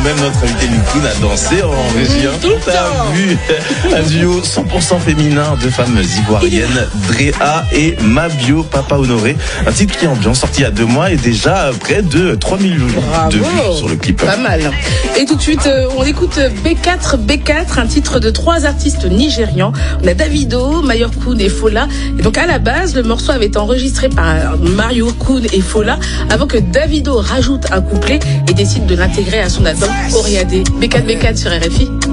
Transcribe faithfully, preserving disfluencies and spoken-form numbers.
même notre invité Mikoun a dansé en régie. Tout le temps. Vu un duo cent pour cent féminin de femmes ivoiriennes, Drea et Mabio Papa Honoré. Un titre qui est ambiance, sorti il y a deux mois et déjà près de trois millions Bravo. de vues sur le clip. Pas mal. Et tout de suite, on écoute B quatre B quatre, un titre de trois artistes nigérians. On a Davido, Mayor Kun et Fola. Et donc à la base, le morceau avait été enregistré par Mario Kun et Fola avant que Davido rajoute un couplet et décide de l'intégrer à son album Oriadé. B quatre B quatre sur R F I.